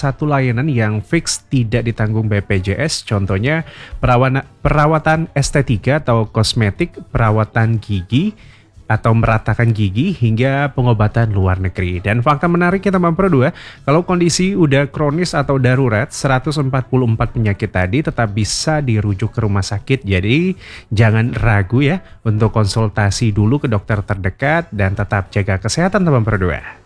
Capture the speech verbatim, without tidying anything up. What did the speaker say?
satu layanan yang fix tidak ditanggung B P J S, contohnya perawana- perawatan estetika atau kosmetik, perawatan gigi, atau meratakan gigi, hingga pengobatan luar negeri. Dan fakta menariknya teman Pro dua, kalau kondisi udah kronis atau darurat, seratus empat puluh empat penyakit tadi tetap bisa dirujuk ke rumah sakit. Jadi jangan ragu ya untuk konsultasi dulu ke dokter terdekat dan tetap jaga kesehatan teman Pro dua.